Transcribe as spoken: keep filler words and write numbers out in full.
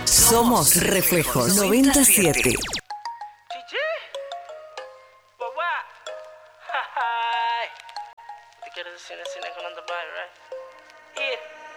Somos Reflejos noventa y siete. Chichi. Guagua. Hi. Te quieres decir así con on the bike, right? Yeah.